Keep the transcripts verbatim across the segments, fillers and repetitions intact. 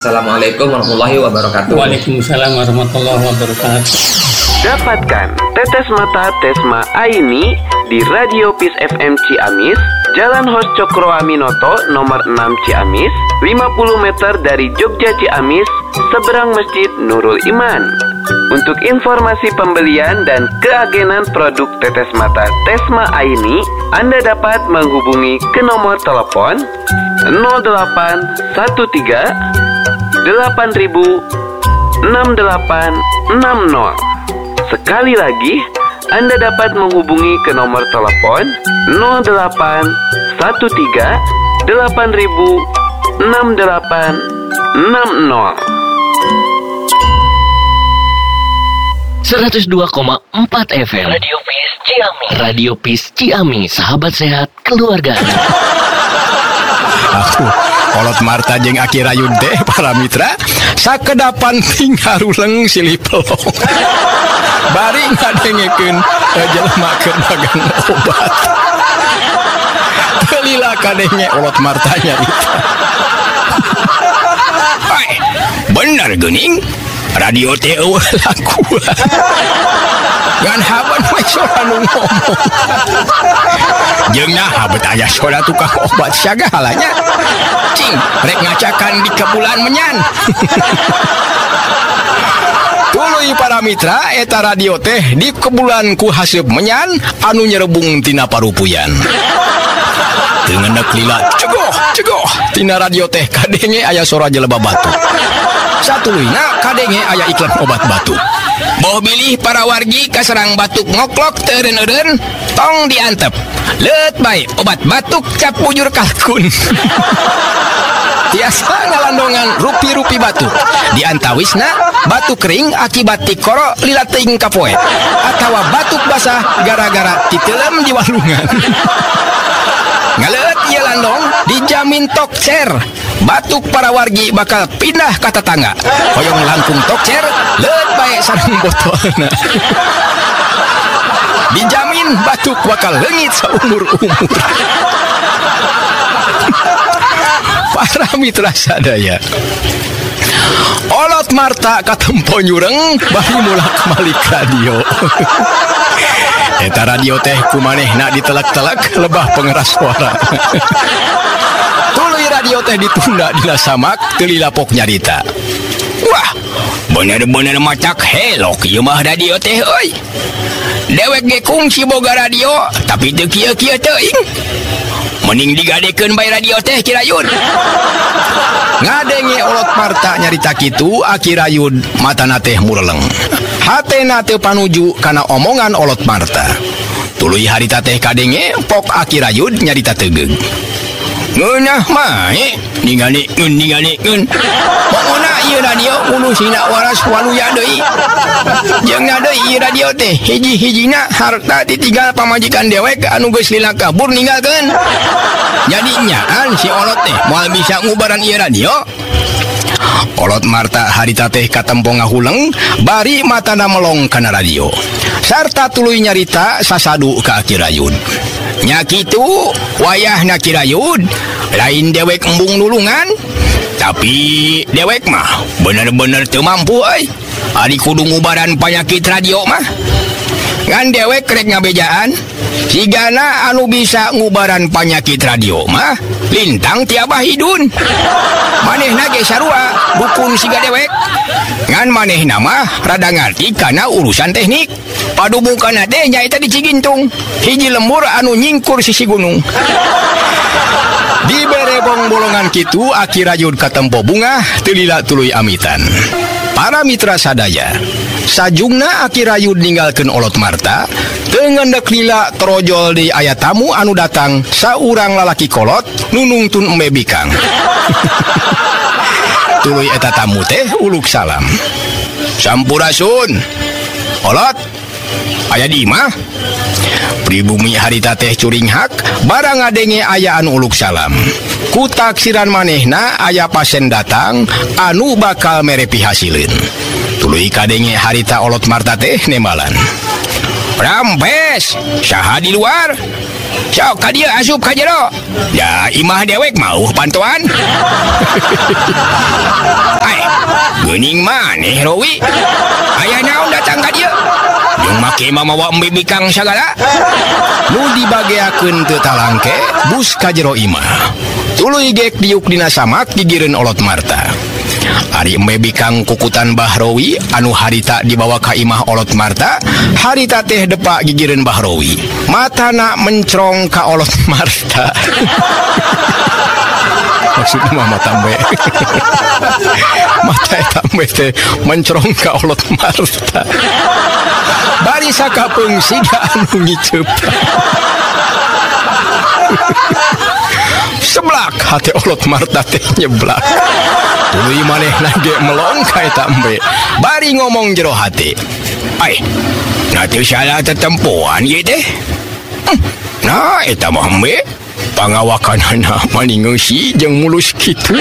Assalamualaikum warahmatullahi wabarakatuh. Waalaikumsalam warahmatullahi wabarakatuh. Dapatkan Tetes Mata Tesma Aini di Radio Peace F M Ciamis, Jalan Hos Cokro Aminoto nomor enam Ciamis, lima puluh meter dari Jogja Ciamis, seberang Masjid Nurul Iman. Untuk informasi pembelian dan keagenan produk Tetes Mata Tesma Aini, Anda dapat menghubungi ke nomor telepon nol delapan satu tiga delapan ribu enam delapan enam nol. Sekali lagi, Anda dapat menghubungi ke nomor telepon nol delapan satu tiga delapan ribu enam delapan enam nol. seratus dua koma empat F M Radio Peace Ciamis. Radio Peace Ciamis, sahabat sehat keluarga. Aku Olot Marta jeung Aki Rayun teh para mitra sakedapan ting haruleng silih pelong. Bari ngadengekeun jelema keur dagang obat. Teu lila kadenge Olot Marta nyarita. Hai, bener geuning. Radio teh eueuh laku. Ngan haban we sora nu ngomong. Jeung naha bet aya sora tukang obat sagalanya. Cing, rek ngacakan di kebulan menyan. Tuluy para mitra, eta radio teh di kebulan ku haseup menyan anu nyerebung tina parupuyan. Teu ngendek lila cegoh cegoh tina radio teh kadenge aya sora jeleba batu. Satuluyna kadenge aya iklan obat batuk. Boh bilih para wargi kaserang batuk ngoklok teureun-eureun tong diantep. Leut bae obat batuk cap bujur kalkun. Tiasa ngalandongan rupi-rupi batuk. Diantawisna batuk kering akibat ti koro lila teuing kapoe atawa batuk basah gara-gara titeulem di walungan. Ngaleut ieu landong dijamin tokcer. Batuk para wargi bakal pindah ka tetangga. Hoyong langkung tokcer, leut bae sareng botolna. Dijamin batuk bakal leungit saumur-umur. Para mitra sadaya, Olot Marta katempo nyureng bari mulak malik radio. Eta radio teh kumanehna ditelek-telek lebah pengeras suara. Tuluy radio teh ditunda dina samak teu lilapok nyarita. Wah, bener-bener macak helok ieu mah radio teh euy. Dewek ge kungsi boga radio, tapi teu kieu-kieu teuing. Mending digadekeun bae radio teh Ki Rayun. Ngadenge Olot Marta nyarita kitu, Aki Rayun matana teh mureleng. Hatena teu panuju kana omongan Olot Marta. Tuluy harita teh kadenge pok Aki Rayun nyarita tegeug. Ngeunah mae ningalikeun ningalikeun. Pokona ieu radio ulusina waras waluya deui. Jeung deui ieu radio teh hiji-hijina harta ditinggal pamajikan dewek anu geus lila kabur ninggalkeun. Jadi nyaan si Olot teh moal bisa ngubaran ieu radio. Olot Marta harita teh katempo ngahuleng bari matana melong kana radio. Sarta tuluy nyarita sasadu ka Aki Rayun. Nya kitu wayahna Ki Rayun, lain dewek embung nulungan, tapi dewek mah bener-bener teu mampu euy. Ari kudu ngubaran panyakit radio mah. Ngan dewek rek ngabejaan, sigana anu bisa ngubaran panyakit radio mah lintang ti Abah Hidun. Manehna ge sarua dukun siga dewek. Ngan manehna mah rada ngarti kana urusan teknik. Padumukana teh nyaeta di Cigintung, hiji lembur anu nyingkur sisi gunung. Dibere bong bolongan kitu Aki Rayun katempo bunga teu lila tuluy amitan. Para mitra sadaya, sajungna Aki Rayun ninggalkeun Olot Marta, teu ngendek lila trojol di aya tamu anu datang saurang lalaki kolot nu nungtun embe bikang. Tuluy eta tamu teh uluk salam. Sampurasun. Olot, aya di mah? Pribumi harita teh curing hak barang ngadenge aya anu uluk salam. Ku taksiran manehna aya pasien datang anu bakal mere pihasileun. Tuluy kadenge harita Olot Marta teh nembalan. Rampes saha di luar sok ka dieu asup ka jero da imah dewek mau pantuan. Ai geuning maneh Rowi aya naon datang ka dieu jeung make mamawa embe bikang sagala. Nu dibageakeun teu talangke bus ka jero imah tuluy gek diuk dina samak gigireun olot Marta. Ari embe bikang kukutan Bah Rowi anu harita dibawa ka imah olot Marta, harita teh depa gigireun Bah Rowi. Matana mencrong ka olot Marta. Maksudnya mah mata embe. Mata eta embe teh mencrong ka olot Marta. Bari sakapeung siga anu ngiceup. Seblak hati olot Marta teh nyeblak. Tuluy manehna ge melong ka eta embe. Bari ngomong jero hati. Ai, na teu salah tetempoan ieu teh. Hm, nah eta mah embe pangawakanana mani ngeusi jeung mulus kitu.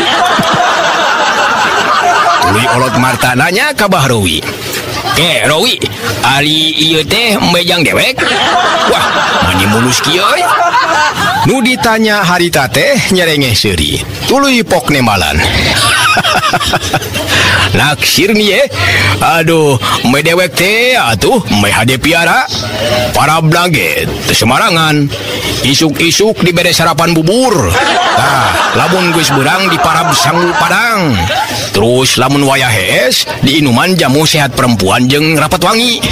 Tuluy olot Marta nanya ka Bah Rowi. "Ke Rowi, ari ieu teh embe jang dewek?" "Wah, mani mulus kieu euy." Nu ditanya harita teh nyerengeh seuri. Tuluy pok nembalan. Naksir nih eh. Aduh, embe dewek teh atuh embe hade piara. Para blage teu semarangan. Isuk-isuk dibere sarapan bubur. Tah, lamun geus beurang diparab sangu padang. Terus lamun wayah hees diinuman jamu sehat perempuan jeung rapat wangi.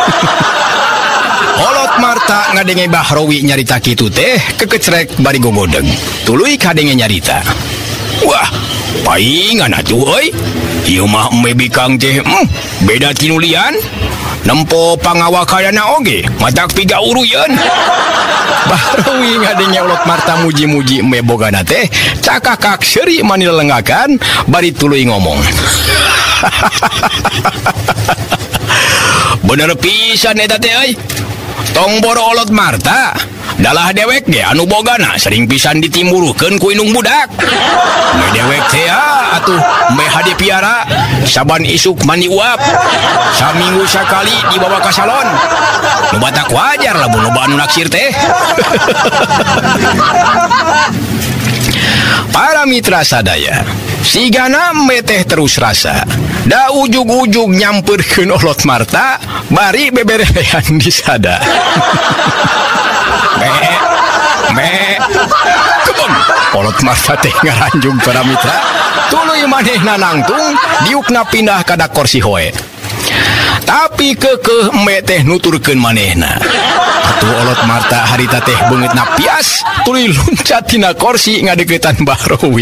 Olot Marta ngadenge Bah Rowi nyarita kitu teh kekecrek bari gogodeg. Tuluy kadenge nyarita. "Wah, paingan atuh euy. Ieu mah embe bikang teh hmm, beda tinulian. Nempo pangawakanana oge matak piga uruyeun." Bah Rowi ngadenge olot Marta muji-muji embe bogana teh cakakak seuri mani lelengakan bari tuluy ngomong. "Bener pisan eta teh euy. Tong boro olot Marta dalah dewek ge anu bogana sering pisan ditimburukeun ku indung budak. Embe dewek teh atuh embe hade piara saban isuk mandi uap. Saminggu sakali dibawa ka salon. Nu batak wajar lamun loba anu naksir teh." Para mitra sadaya, sigana embe teh terus rasa. Da ujug-ujug nyampeurkeun olot Marta bari beberean di sada. "Me, me, kebon." Olot Marta teh ngaranjung para mitra. Tuluy manehna nangtung diukna pindah ka dakor si hoe. Tapi keukeuh embe teh nuturkeun manehna. Atuh olot Marta harita teh beungeutna pias tuluy loncat tina kursi ngadeuketan Bah Rowi.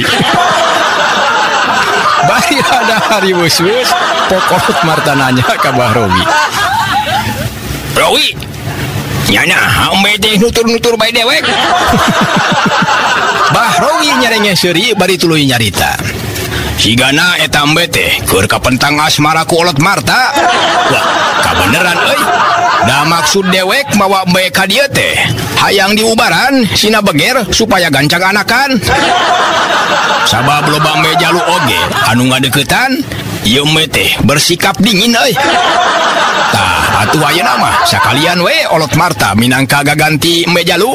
Bari ada hari wus-wus pok olot Marta nanya ka Bah Rowi. "Rowi, nyana embe teh nutur-nutur bae dewek?" Bah Rowi nyarengeh seuri bari tuluy nyarita. "Sigana eta embe teh keur kapentang asmara ku olot Marta." "Wah, kabeneran euy. Da maksud dewek mawa embe ka dieu teh hayang diubaran sina beger supaya gancang anakan. Sabab loba embe jalu oge anu ngadeuketan, ieu embe teh bersikap dingin euy. Tah, atuh ayeuna mah sakalian we olot Marta minangka gaganti embe jalu."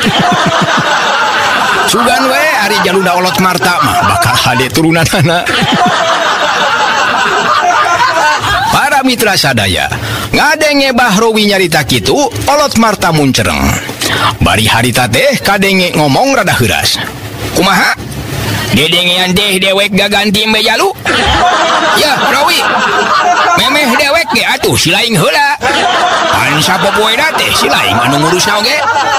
Sugan we ari jaluna olot Marta mah bakal hade turunanana. Para mitra sadaya, ngadenge Bah Rowi nyarita kitu, olot Marta muncereng. Bari harita teh kadenge ngomong rada heuras. "Kumaha? Dedengean teh dewek gaganti embe jalu?" "Ya, Rowi. Memeh dewek ge atuh silaing heula. Pan sapopoena teh silaing anu ngurusna oge."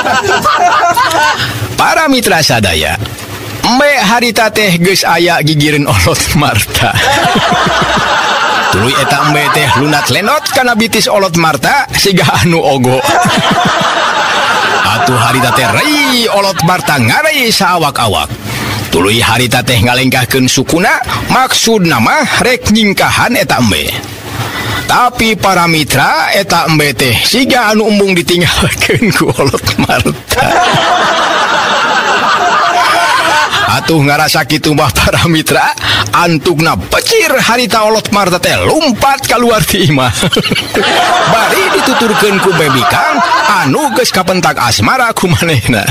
Para mitra sadaya, embe harita teh geus aya gigireun olot Marta. Tuluy eta embe teh lunat lenot kana bitis olot Marta siga anu ogo. Atuh harita teh rei olot Marta ngarei saawak-awak. Tuluy harita teh ngalengkahkeun sukuna, maksudna mah rek nyingkahan eta embe. Tapi para mitra eta embe teh siga anu embung ditinggalkeun ku olot Marta. Atuh ngarasa kitu mah para mitra, antukna pecir harita olot Marta teh lumpat keluar ti imah. Bari dituturkeun ku Baby Kang anu geus kapentak asmara ku manehna.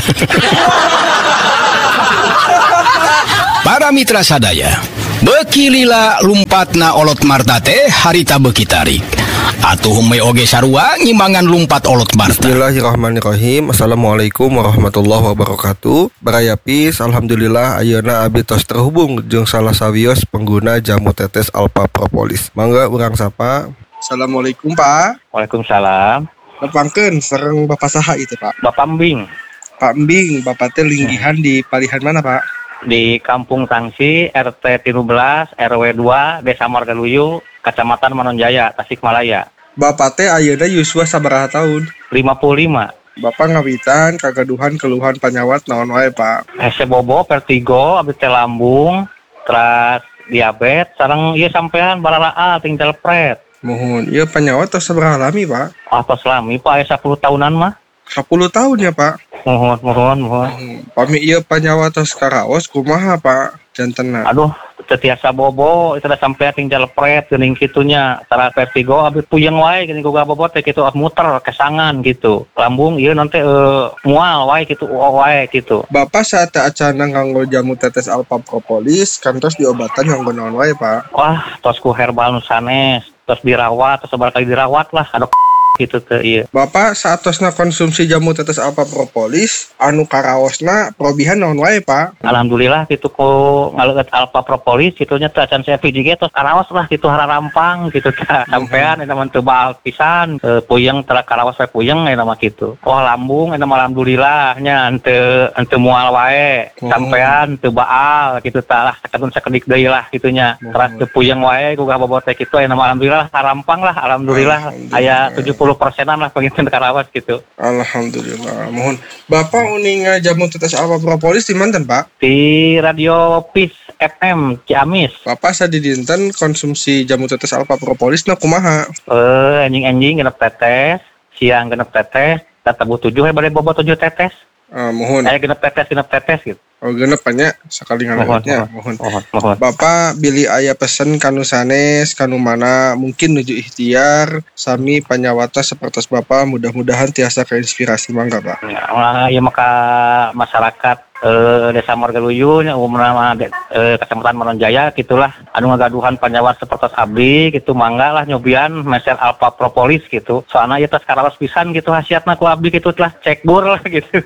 Para mitra sadaya, beuki lila lumpatna olot Marta teh harita beuki tarik. Atuh me oge sarua ngimbangan lumpat olot Marta. Bismillahirrahmanirrahim. Assalamualaikum warahmatullahi wabarakatuh. Barayapis, alhamdulillah ayeuna abdi tos terhubung jeung salah sawios pengguna jamu tetes Alpha Propolis. Mangga urang sapa. Assalamualaikum Pak. Waalaikumsalam. Nepangkeun sareng Bapak saha itu Pak? Bapak Mbing Pak Mbing, Bapak teh linggihan di palihan mana Pak? di Kampung Tangsi, R T tiga belas, R W dua, Desa Margaluyu, Kecamatan Manonjaya, Tasikmalaya. Bapak teh ayeuna yuswa sabaraha tahun? lima puluh lima. Bapak ngawitan kagaduhan keluhan panyawat naon wae Pak? Hese bobo, vertigo, abdi teh lambung, terus diabetes, sareng ieu sampean baralaa tinggal pret. Mohon, ieu panyawat tos sabaraha lami Pak? Atos lami Pak, aya sepuluh tahunan mah. sepuluh tahun ya Pak? Mohon, mohon, mohon. Pami ieu panyawat tos karaos kumaha Pak? Jantenna. Aduh, tetiasa bobo, itu udah sampai tinggal pret, geuning kitunya. Tara vertigo, abis puyeng wae, gini gua bobo teh gitu, muter, kesangan gitu. Lambung, iya nanti uh, mual wae gitu, wae gitu. Bapak saat acana nganggo jamu tetes Alpha Propolis, kantos diobatan nganggo naon wae Pak? Wah, tos ku herbal nusanes, tos dirawat, tos seberapa kali dirawat lah, aduh gitu teh iya. Bapak saatosna konsumsi jamu tetes Alpha Propolis, anu karaosna probihan naon wae Pak? Alhamdulillah gitu ko ngaleut Alpha Propolis kitunya teh acan saya piji ge tos karaos lah gitu hararampang gitu teh. Sampean eta mah teu baal pisan, e, puyeng tara karaos wae puyeng eta mah kitu. Oh lambung eta mah alhamdulillah nya henteu henteu mual wae. Sampean teu baal gitu tah lah sakadun sakedik deui lah kitunya. Teras teu puyeng wae gugah bobot teh kitu aya mah alhamdulillah harampang lah alhamdulillah aya tujuh puluh persenan lah pengen karawas gitu. Alhamdulillah. Mohon Bapak uninga jamu tetes Alpha Propolis di manten Pak? Di Radio Peace F M Ciamis. Bapak sadi dinten konsumsi jamu tetes Alpha Propolis na kumaha? Eh anjing-anjing genep tetes, siang genep tetes, tabu tujuh bade bobo tujuh tetes. Uh, mohon. Aya genep tetes genep tetes gitu. Oh genep nya sakali ngaleutnya. Mohon. Mohon. Mohon. Bapak bili aya pesen kanu sanes kanu mana mungkin nuju ikhtiar sami panyawata sapertos Bapak mudah-mudahan tiasa keinspirasi mangga Pak. Ya, ya maka masyarakat eh, Desa Margaluyu nya umumna eh, Kecamatan Manonjaya gitulah anu ngagaduhan panyawat sapertos abdi gitu mangga lah nyobian meser Alpha Propolis gitu. Soalna ieu tos karaos pisan gitu hasiatna ku abdi gitu telah cek bur lah gitu.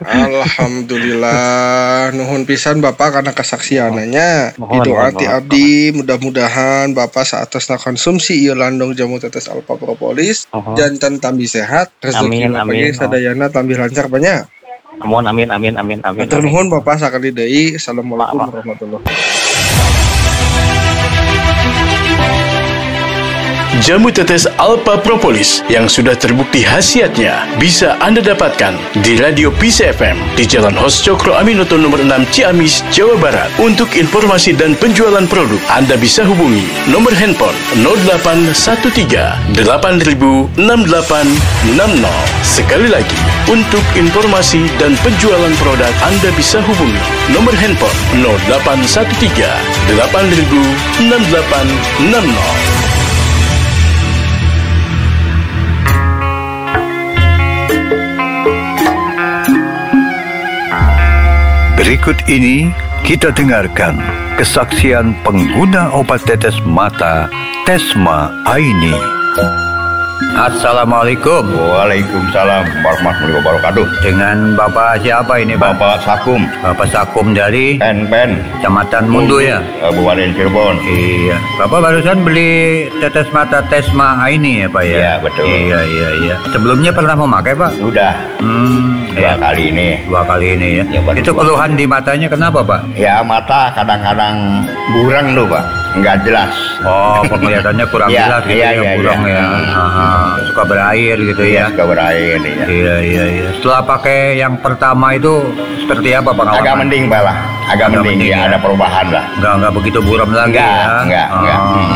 Alhamdulillah nuhun pisan Bapak karena kesaksiananya. Itu arti abdi mudah-mudahan Bapak saatosna konsumsi ieu landong jamu tetes Alpha Propolis janten tambi sehat rezeki pagi sadayana tambi lancar banyak. Amin amin amin amin amin. Matur nuhun Bapak sakali deui. Assalamualaikum warahmatullahi wabarakatuh. Jamu tetes Alpha Propolis yang sudah terbukti khasiatnya bisa Anda dapatkan di Radio Peace F M di Jalan Hos Cokro Aminoto nomor enam Ciamis, Jawa Barat. Untuk informasi dan penjualan produk, Anda bisa hubungi nomor handphone nol delapan satu tiga delapan nol enam delapan enam nol. Sekali lagi, untuk informasi dan penjualan produk, Anda bisa hubungi nomor handphone nol delapan satu tiga delapan nol enam delapan enam nol. Berikut ini kita dengarkan kesaksian pengguna obat tetes mata Tesma Aini. Assalamualaikum. Waalaikumsalam warahmatullahi wabarakatuh. Dengan Bapak siapa ini Pak? Bapak Sakum. Bapak Sakum dari Pen-Pen, Kecamatan Mundu ya? Kabupaten Cirebon. Iya. Bapak barusan beli tetes mata Tesma Aini ya Pak ya? Iya betul. Iya iya iya. Sebelumnya pernah memakai Pak? Sudah. Hmm. Dua ya. kali ini. Dua kali ini ya. ya Itu keluhan di matanya kenapa Pak? Ya mata kadang-kadang burang loh Pak. Enggak jelas. Oh penglihatannya kurang ya, jelas gitu iya, ya, iya, burang iya. ya. Aha. Suka berair gitu ya. Suka berair ya. Iya iya iya. Setelah pakai yang pertama itu seperti apa pengalaman? Agak mending Pak lah. Agak, agak mending, mending ya. ya. Ada perubahan lah. Enggak enggak begitu buram lagi enggak, ya. Enggak enggak. Oh. Hmm.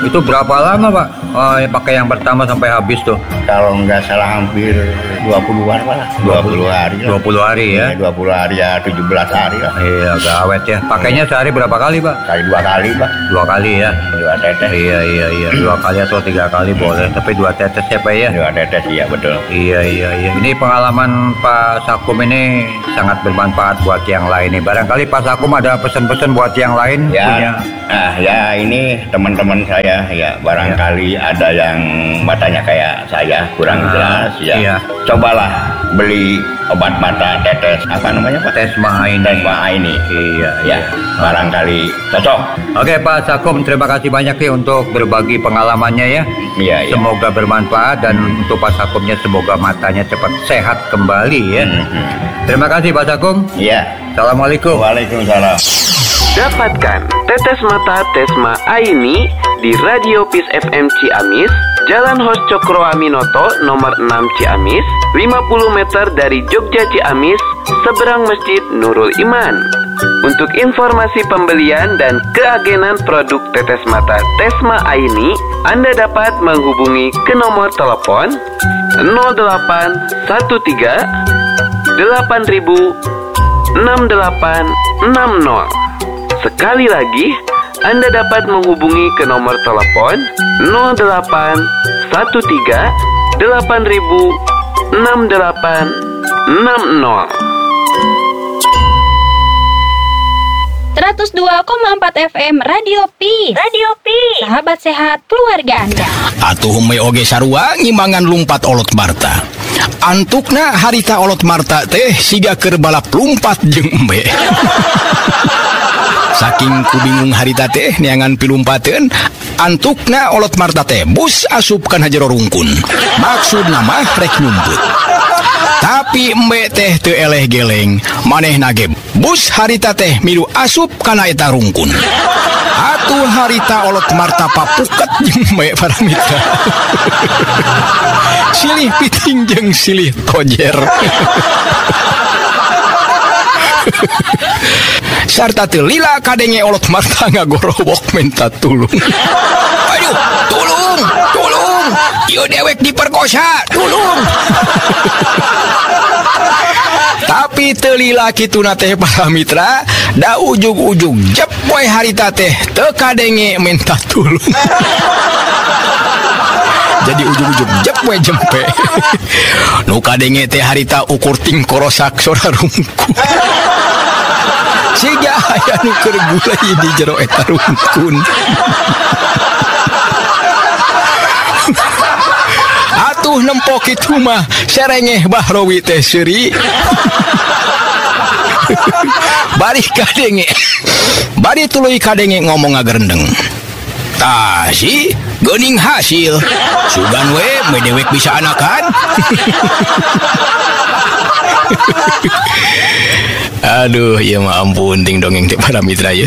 Itu berapa lama Pak oh, ya, pakai yang pertama sampai habis tuh? Kalau nggak salah hampir dua puluhan lah. dua puluh hari lah. dua puluh hari ya? dua puluh hari ya, tujuh belas hari lah. Iya, agak awet ya. Pakainya sehari berapa kali Pak? Kali dua kali Pak. Dua kali ya? Dua tetes. Iya, iya, iya. Dua kali atau tiga kali boleh. Tapi dua tetes ya Pak ya? Dua tetes, iya betul. Iya, iya, iya. Ini pengalaman Pak Sakum ini sangat bermanfaat buat yang lain nih. Barangkali Pak Sakum ada pesan-pesan buat yang lain? Ya, punya... nah ya ini teman-teman saya ya barangkali ya. Ada yang matanya kayak saya kurang nah, jelas ya. Iya. Cobalah beli obat mata tetes apa namanya Pak? Tesma Aini. Tesma Aini. Iya, ya. Iya. Barangkali cocok. Oke Pak Sakum, terima kasih banyak nih untuk berbagi pengalamannya ya. Iya, iya. Semoga bermanfaat dan hmm. untuk Pak Sakumnya semoga matanya cepat sehat kembali ya. Hmm. Terima kasih Pak Sakum. Iya. Assalamualaikum. Waalaikumsalam. Dapatkan tetes mata Tesma Aini di Radio Peace F M Ciamis, Jalan Hos Cokro Aminoto nomor enam Ciamis, lima puluh meter dari Jogja Ciamis, seberang Masjid Nurul Iman. Untuk informasi pembelian dan keagenan produk tetes mata Tesma Aini, Anda dapat menghubungi ke nomor telepon nol delapan satu tiga delapan ribu enam delapan enam nol. Sekali lagi, Anda dapat menghubungi ke nomor telepon nol delapan satu tiga delapan ribu enam delapan enam nol. seratus dua koma empat F M Radio Peace. Radio Peace. Sahabat sehat keluarga Anda. Atuh me oge sarua ngimbangan lumpat olot Marta. Antukna harita olot Marta teh siga keur balap lumpat jeung embe. Saking kubingung harita teh neangan pilumpateun, antukna olot Marta teh bus asup kana jero rungkun. Maksudna mah rek nyumput. Tapi embe teh teu eleh geleng, manehna ge bus harita teh milu asup kana eta rungkun. Atuh harita olot Marta papuket jeung embe para mitra. Silih piting jeung silih tojer. Sarta teu lila kadenge olot Marta ngagorowok minta tulung. Aduh, tulung, tulung. Ieu dewek diperkosa, tulung. Tapi teu lila kituna teh para mitra, da ujug-ujug jep we harita teh teu kadenge minta tulung. Jadi ujung-ujung jep we jempe. Nu kadenge teh harita ukur ting korosak sora rungku. Siga aya nu keur gulai di jero eta rungkun. Atuh nempo kitu mah serengeh Bahrowi teh seuri. Bari kadenge. Bari tuluy kadenge ngomong ngagerendeng. Tah si geuning hasil. Sugan we me dewek bisa anakan. Aduh, ya mah ampun ting dongeng teh para mitra ya.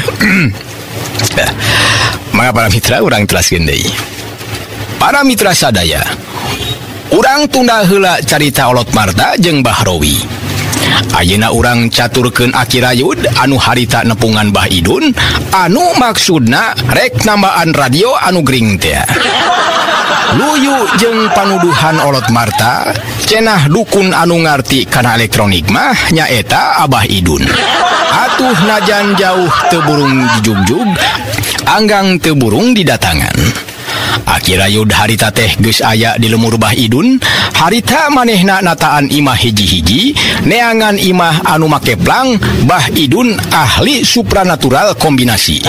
Maka para mitra urang telaskeun deui. Para mitra sadaya, urang tunda heula carita olot Marta jeung Bahrowi. Ayeuna urang caturkeun Akirayud anu harita nepungan Bah Idun, anu maksudna rek nambaan radio anu gring teh. Luyu jeung panuduhan olot Marta, cenah dukun anu ngarti kana elektronik mah nyaeta Abah Idun. Atuh najan jauh teu burung dijugjug, anggang teu burung didatangan. Akirayud harita teh geus aya di lemur Bah Idun, harita manehna nataan imah hiji-hiji, neangan imah anu make plang, Bah Idun ahli supranatural kombinasi.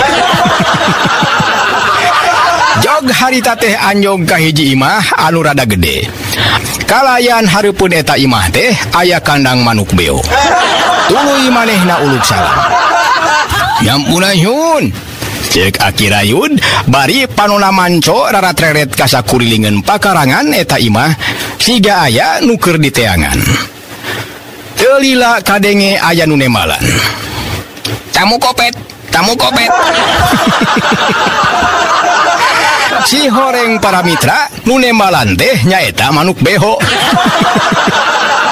Jog harita teh anjog ka hiji imah anu rada gede. Kalayan hareupeun eta imah teh aya kandang manuk beo. Tuluy manehna uluk salam. Nyampuna nyun. Cek Akirayud bari panona manco raratreret ka sakurilingeun pakarangan eta imah siga aya nu keur diteangan. Teu lila kadenge aya nu nemalan. Tamu kopet, tamu kopet. Si horeng para mitra nu nemalan teh nyaeta manuk beho.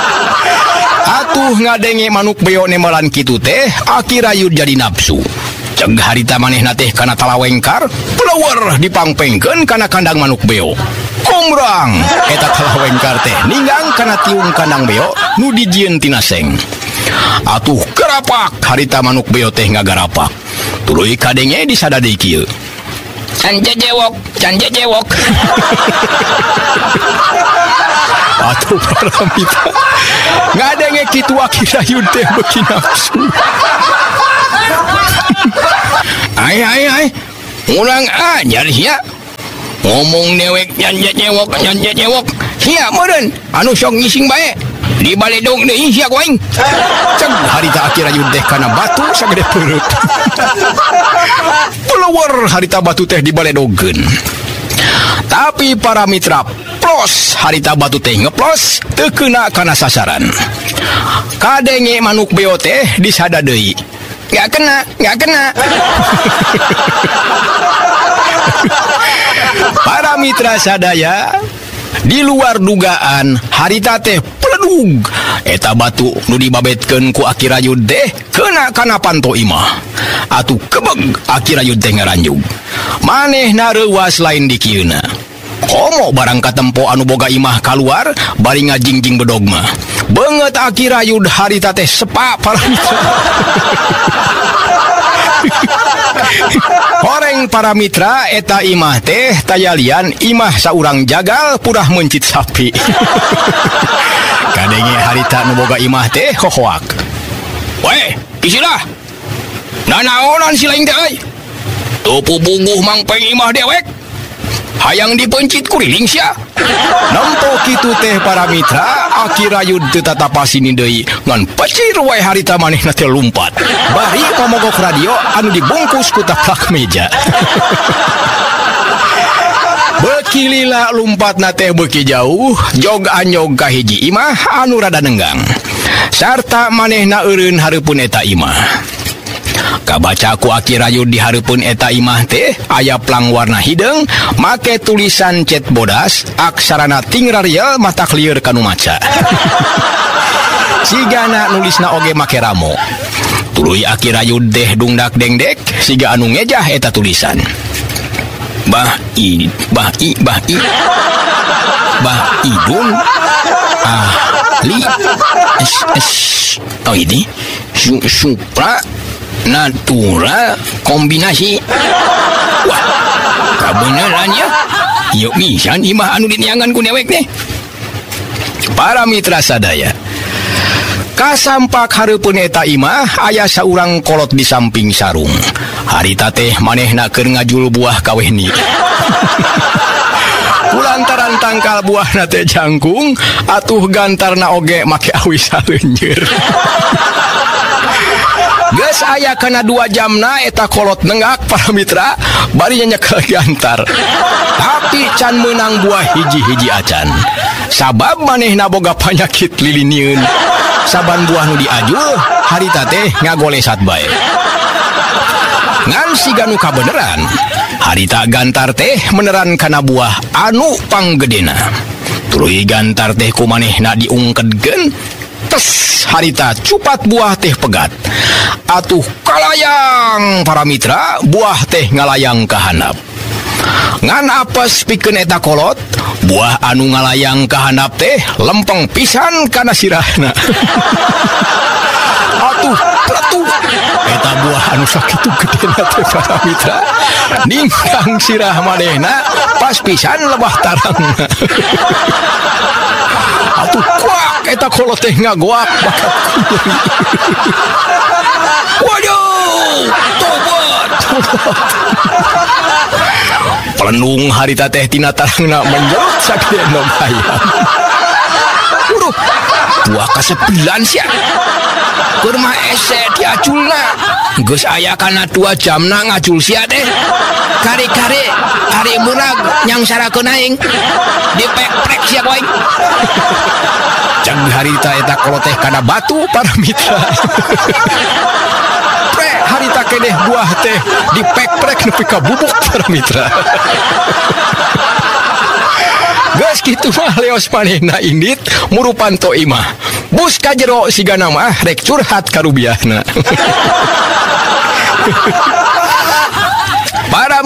Atuh ngadenge manuk beho nemalan kitu teh Akirayud jadi nafsu. Ceg harita manehna teh kana talawengkar pelawar dipangpengkeun kana kandang manuk beo. Kumrang eta talawengkar teh ninggang kana tiung kandang beo nu dijieun tina seng. Atuh garapak harita manuk beo teh ngagarapak. Tuluy kadenge disada deui kieu. Can jejewok, can jejewok. Atuh para mitra ngadenge kitu Akirayun teh beuki nafsu. Ai ai ai urang ajar sia ngomong dewek nyan jejewok nyan jejewok sia meureun anu sok ngising bae di baledog deui sia goeng. Ceng harita Akirayun teh kana batu sagede peureut. Pelawar harita batu teh di baledogkeun. Tapi para mitra plos harita batu teh ngeplos teu keuna kana sasaran. Kadenge manuk beo teh disada deui. Nggak kena, nggak kena. Para mitra sadaya, di luar dugaan harita teh pledug eta batu nu dibabetkeun ku Akirayun teh keuna kana panto imah. Atuh kebeg Akirayun teh ngaranjug. Manehna reuwas lain di kieuna. Komo barang katempo anu boga imah kaluar bari ngajingjing bedog mah. Beungeut Akirayun harita teh sepa para mitra. Horeng para mitra eta imah teh tayalian imah saurang jagal purah mencit sapi. Kadenge harita nu boga imah teh hohoak. Weh, isilah. Nanaonan si lain teh euy. Tu pubuguh mangpeng imah dewek. Hayang dipencit kuriling sia. Nampo kitu teh para mitra Akirayun teu tatapasini deui ngan pecir wae harita manehna teh lumpat. Bari pamogok radio anu dibungkus ku taplak meja. Beuki lila lumpatna teh beuki jauh jog anyog ka hiji imah anu rada nenggang. Sarta manehna eureun hareupeun eta imah. Kabaca ku Akirayun di hareupeun eta imah teh aya plang warna hideung make tulisan cet bodas aksarana tingrariel mata clear kanu maca. Sigana nulisna oge make ramo. Tuluy Akirayun teh dungdak dengdek siga anu ngejah eta tulisan. Bah i bah i bah i bah idun ah li es es oh ini su supra natural kombinasi. Wah, kabeneran ya. Yuk bisa imah anu diniangan ku dewek teh. Para mitra sadaya, kasampak hareupeun eta imah aya saurang kolot di samping sarung. Harita teh manehna keur ngajul buah kawehni. Kulantaran tangkal buahna teh jangkung, atuh gantarna oge make awi saleunjeur. Geus aya kana dua jamna eta kolot nenggak para mitra bari nyekel gantar. Tapi can meunang buah hiji-hiji acan. Sabab manehna boga panyakit lilinieun. Saban buah nu diajul harita teh ngagolesat bae. Ngan siga nu kabeneran harita gantar teh meneran kana buah anu panggedena. Tuluy gantar teh ku manehna diungkedkeun. Tes harita cupat buah teh pegat. Atuh kalayang para mitra buah teh ngalayang ka handap. Ngan apes pikeun eta kolot buah anu ngalayang ka handap teh lempeng pisan kana sirahna. Atuh pletuk eta buah anu sakitu gedena teh para mitra ningkang sirah manehna pas pisan lebah tarangna. Atuh kuak eta kolot teh ngagoak bakat kunyeri. Waduh, tobat. Pelendung harita teh tina tarangna menjot sakit no bayam. Uruh, buah kasepilan sia. Keur mah ese diaculna. Geus aya kana dua jamna ngacul sia teh. Kare-kare hari murag nyangsarakeun aing. Dipek-prek sia koeng. Cang harita eta kolot teh kana batu para mitra. Pre harita keneh buah teh dipek-prek nepi ka bubuk para mitra. Geus kitu mah leos manehna indit murupanto imah. Bus ka jero sigana mah rek curhat ka rubiahna.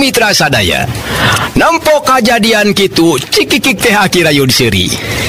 mitra sadaya. Nampo kajadian kitu cikikik teh Aki Rayud seri.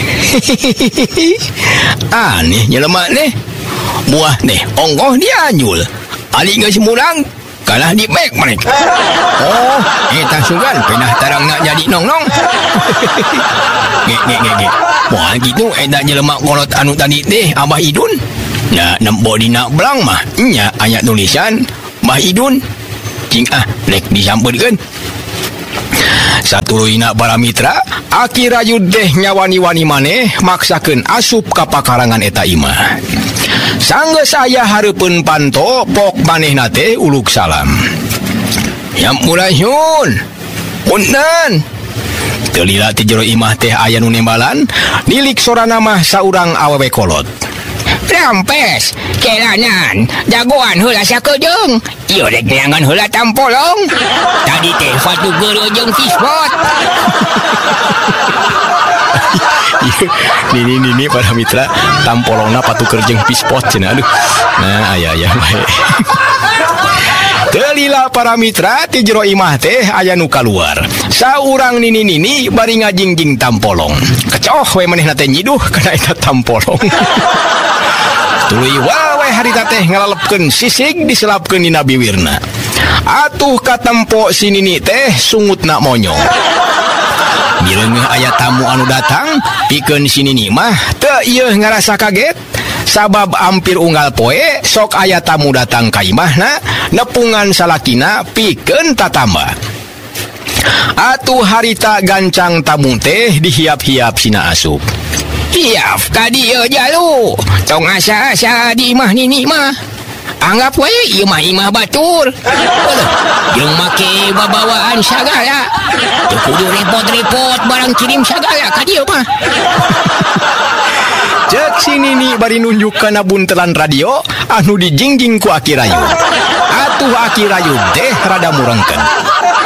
Aneh nyelemak nih. Buah nih onggoh dia anyul. Ali geus murang kalah di mek mereka. Oh, eta sugan penah tarang nak jadi nong-nong. Ge ge ge ge. Moal gitu eta jelema kolot anu tadi teh Abah Idun. Nah, nempo dina belang mah nya aya tulisan Mbah Idun. Cing ah rek disampeurkeun. Satuluyna para mitra, Aki Rayud teh nyawani-wani maneh maksakeun asup ka pakarangan eta imah. Sanggeus aya hareupeun panto pok manehna teh uluk salam. Ya murayun. Punten. Teu lila ti jero imah teh aya nu nembalan, nilik sorana mah saurang awewe kolot. Rampes, kelanan, jagoan heula sakedeung. Ieu rek neangan heula tampolong. Tadi teh fatu geureuh jeung fishbot. Nini nini para mitra, tampolongna patuker jeung fishbot cenah. Aduh. Nah, aya aya bae. Teu lila para mitra ti jero imah teh aya nu kaluar. Saurang nini-nini bari ngajingjing tampolong. Kecoh we manehna teh nyiduh kana eta tampolong. Tuluy wae harita teh ngalalepkeun sisig diselapkeun dina biwirna. Atuh katempo si nini teh sungutna monyong. Mireungeuh aya tamu anu datang, pikeun si nini mah teu ieu ngarasa kaget. Sabab ampir unggal poe sok aya tamu datang ka imahna, nepungan salakina pikeun tatamba. Atuh harita gancang tamu teh dihiap-hiap sina asup. Hiap ka dieu jalu, tong asa-asa di imah nini mah. Anggap we ieu mah imah batur. Jeung make babawaan sagala. Teu kudu repot-repot barang kirim sagala ka dieu mah. Cek si nini bari nunjuk kana buntelan radio anu dijingjing ku Aki Rayud. Atuh Aki Rayud teh rada murengkeun.